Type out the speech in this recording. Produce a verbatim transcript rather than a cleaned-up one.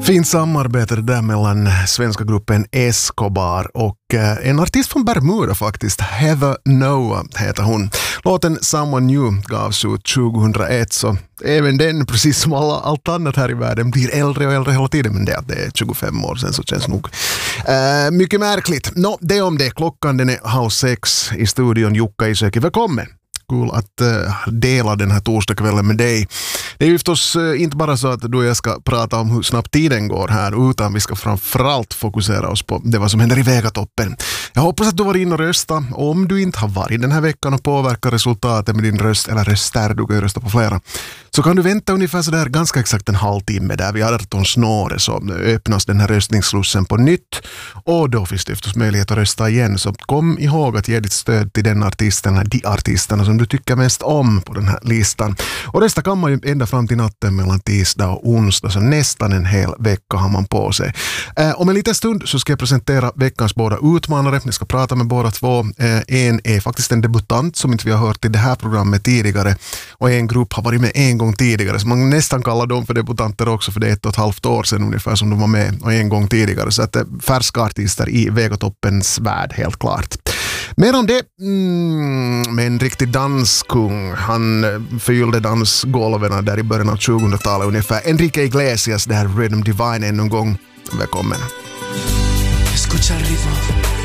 Fint samarbete det där mellan svenska gruppen Escobar och en artist från Bermuda faktiskt, Heather Noah heter hon. Låten Someone New gavs ut tjugohundraett, så även den, precis som alla, allt annat här i världen, blir äldre och äldre hela tiden, men det att det är tjugofem år sedan så känns nog uh, mycket märkligt. Nå, det om det. Klockan den är halv sex i studion. Jukka Isäki, välkommen! Kul att uh, dela den här torsdagskvällen med dig. Det är ju förstås uh, inte bara så att du och jag ska prata om hur snabbt tiden går här, utan vi ska framförallt fokusera oss på det vad som händer i Vegatoppen. Jag hoppas att du var in och rösta. Om du inte har varit den här veckan och påverkar resultatet med din röst eller röster, du kan ju rösta på flera, så kan du vänta ungefär så där ganska exakt en halvtimme där vid arton snåre så öppnas den här röstningsslussen på nytt, och då finns det förstås möjlighet att rösta igen. Så kom ihåg att ge ditt stöd till den artisten eller de artisterna som du tycker mest om på den här listan. Och rösta kan man ju ända fram till natten mellan tisdag och onsdag, så nästan en hel vecka har man på sig. Eh, om en liten stund så ska jag presentera veckans båda utmanare. Jag ska prata med båda två. Eh, en är faktiskt en debutant som inte vi har hört i det här programmet tidigare, och en grupp har varit med en gång tidigare, så man nästan kallar dem för debutanter också, för det är ett och ett halvt år sedan ungefär som de var med och en gång tidigare, så att eh, färska artister i Vegatoppens värld helt klart. Mer om det, mm, med en riktig danskung. Han förgyllde dansgolven där i början av tjugohundratalet ungefär. Enrique Iglesias, det här Rhythm Divine ännu en gång. Välkommen. Escucha el ritmo.